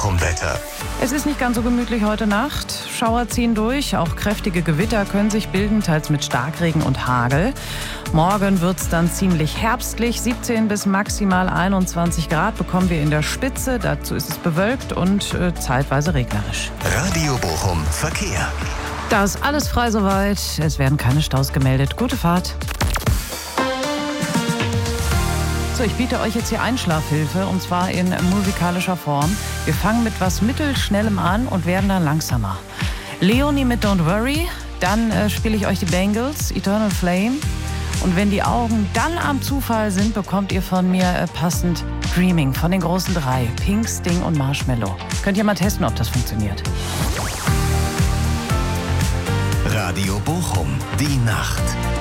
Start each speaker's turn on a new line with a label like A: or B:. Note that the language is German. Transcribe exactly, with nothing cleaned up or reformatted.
A: Bochum-Wetter.
B: Es ist nicht ganz so gemütlich heute Nacht. Schauer ziehen durch, auch kräftige Gewitter können sich bilden, teils mit Starkregen und Hagel. Morgen wird es dann ziemlich herbstlich. siebzehn bis maximal einundzwanzig Grad bekommen wir in der Spitze. Dazu ist es bewölkt und äh, zeitweise regnerisch.
A: Radio Bochum Verkehr.
B: Da ist alles frei soweit. Es werden keine Staus gemeldet. Gute Fahrt. So, ich biete euch jetzt hier Einschlafhilfe, und zwar in musikalischer Form. Wir fangen mit was Mittelschnellem an und werden dann langsamer. Leonie mit Don't Worry, dann äh, spiele ich euch die Bangles, Eternal Flame. Und wenn die Augen dann am Zufall sind, bekommt ihr von mir äh, passend Dreaming von den großen drei, Pink, Sting und Marshmello. Könnt ihr mal testen, ob das funktioniert.
A: Radio Bochum, die Nacht.